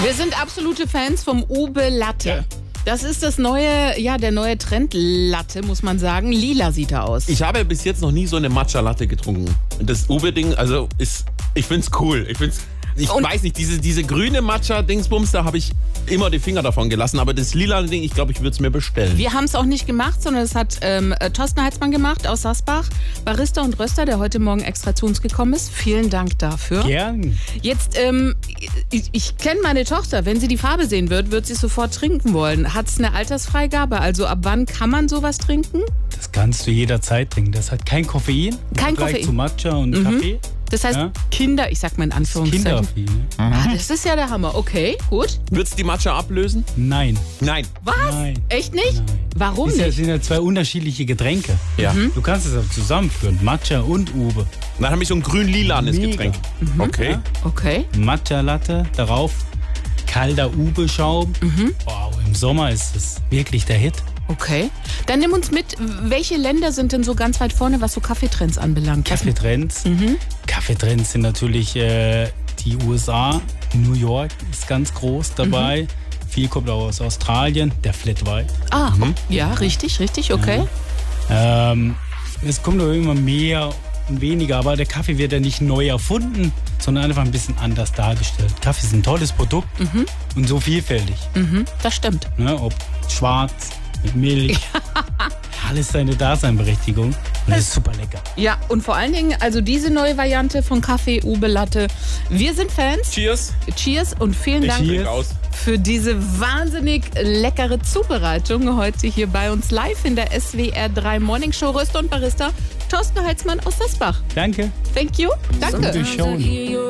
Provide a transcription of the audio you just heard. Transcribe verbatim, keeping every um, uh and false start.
Wir sind absolute Fans vom Ube Latte. Das ist das neue, ja, der neue Trend Latte, muss man sagen. Lila sieht er aus. Ich habe bis jetzt noch nie so eine Matcha-Latte getrunken. Das Ube-Ding, also ist, ich find's cool. Ich find's, ich Und weiß nicht, diese, diese grüne Matcha-Dingsbums, da habe ich immer die Finger davon gelassen. Aber das lila Ding, ich glaube, ich würde es mir bestellen. Wir haben es auch nicht gemacht, sondern es hat ähm, Thorsten Heitzmann gemacht aus Sassbach. Barista und Röster, der heute Morgen extra zu uns gekommen ist. Vielen Dank dafür. Gern. Jetzt, ähm, ich, ich kenne meine Tochter. Wenn sie die Farbe sehen wird, wird sie es sofort trinken wollen. Hat es eine Altersfreigabe? Also ab wann kann man sowas trinken? Das kannst du jederzeit trinken. Das hat kein Koffein. Kein Koffein. Koffein. Zu Matcha und Mhm. Kaffee. Das heißt, Ja. Kinder, ich sag mal in Anführungszeichen. Kinderaffin. Ne? Ah, das ist ja der Hammer. Okay, gut. Wird's die Matcha ablösen? Nein. Nein. Was? Nein. Echt nicht? Nein. Warum Das nicht? sind ja zwei unterschiedliche Getränke. Ja. Du kannst es auch zusammenführen. Matcha und Ube. Dann habe ich so ein grün-lilanes Mega. Getränk. Okay. Okay. Matcha-Latte, darauf kalter Ube-Schaum. Mhm. Wow, im Sommer ist es wirklich der Hit. Okay. Dann nimm uns mit, welche Länder sind denn so ganz weit vorne, was so Kaffeetrends anbelangt? Kaffeetrends. Mhm. Kaffeetrends sind natürlich äh, die U S A. New York ist ganz groß dabei. Mhm. Viel kommt auch aus Australien. Der Flat White. Ah, ja, richtig, richtig, okay. Ähm, es kommt aber immer mehr und weniger. Aber der Kaffee wird ja nicht neu erfunden, sondern einfach ein bisschen anders dargestellt. Kaffee ist ein tolles Produkt und so vielfältig. Mhm, das stimmt. Ne? Ob schwarz, mit Milch. Alles seine Daseinberechtigung. Und das ist super lecker. Ja, und vor allen Dingen, also diese neue Variante von Kaffee Ube Latte. Wir sind Fans. Cheers. Cheers und vielen Dank Cheers. Aus. für diese wahnsinnig leckere Zubereitung heute hier bei uns live in der S W R drei Morning Show. Röster und Barista Thorsten Heitzmann aus Sassbach. Danke. Thank you. Danke. Gute Show.